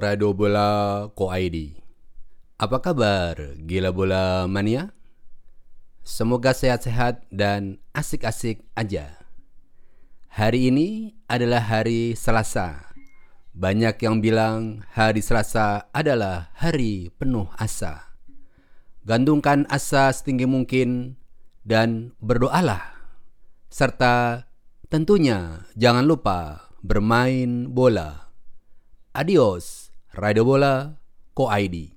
Radio Bola Ko ID. Apa kabar gila bola mania? Semoga sehat-sehat dan asik-asik aja. Hari ini adalah hari Selasa. Banyak yang bilang hari Selasa adalah hari penuh asa. Gantungkan asa setinggi mungkin dan berdoalah. Serta tentunya jangan lupa bermain bola. Adios, Radio Bola Ko ID.